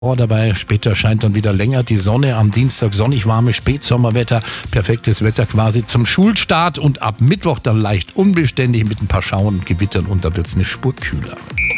Dabei später scheint dann wieder länger die Sonne. Am Dienstag sonnig warmes Spätsommerwetter. Perfektes Wetter quasi zum Schulstart. Und ab Mittwoch dann leicht unbeständig mit ein paar Schauern und Gewittern. Und da wird es eine Spur kühler.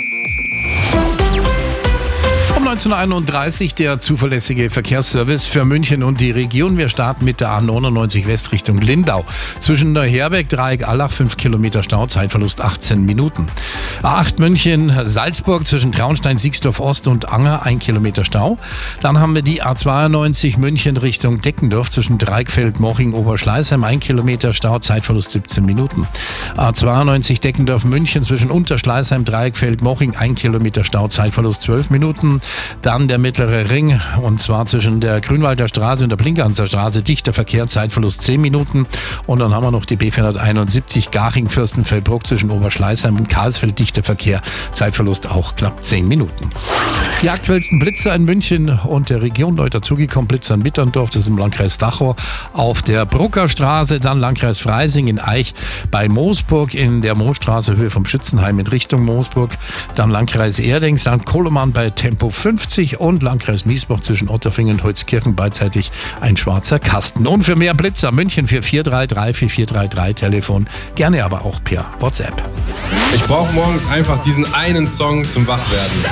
Um 19.31 Uhr der zuverlässige Verkehrsservice für München und die Region. Wir starten mit der A99 West Richtung Lindau. Zwischen Neuherberg, Dreieck, Allach 5 Kilometer Stau, Zeitverlust 18 Minuten. A8 München, Salzburg zwischen Traunstein, Siegsdorf Ost und Anger 1 Kilometer Stau. Dann haben wir die A92 München Richtung Deckendorf zwischen Dreieckfeld, Moching, Oberschleißheim 1 Kilometer Stau, Zeitverlust 17 Minuten. A92 Deckendorf München zwischen Unterschleißheim, Dreieckfeld, Moching 1 Kilometer Stau, Zeitverlust 12 Minuten. Dann der mittlere Ring, und zwar zwischen der Grünwalder Straße und der Blinkernser Straße, dichter Verkehr, Zeitverlust 10 Minuten. Und dann haben wir noch die B471 Garching-Fürstenfeldbruck zwischen Oberschleißheim und Karlsfeld, dichter Verkehr, Zeitverlust auch knapp 10 Minuten. Die aktuellsten Blitzer in München und der Region neu dazugekommen. Blitzer in Mitterndorf, das ist im Landkreis Dachau, auf der Bruckerstraße, dann Landkreis Freising in Aich bei Moosburg in der Moosstraße, Höhe vom Schützenheim in Richtung Moosburg, dann Landkreis Erding, St. Koloman bei Tempo 50 und Landkreis Miesbach zwischen Otterfingen und Holzkirchen beidseitig ein schwarzer Kasten. Und für mehr Blitzer München für 433 Telefon, gerne aber auch per WhatsApp. Ich brauche morgens einfach diesen einen Song zum Wachwerden.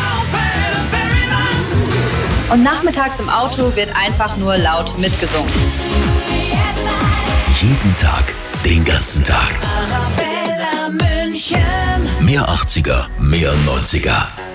Und nachmittags im Auto wird einfach nur laut mitgesungen. Jeden Tag, den ganzen Tag. Arabella München. Mehr 80er, mehr 90er.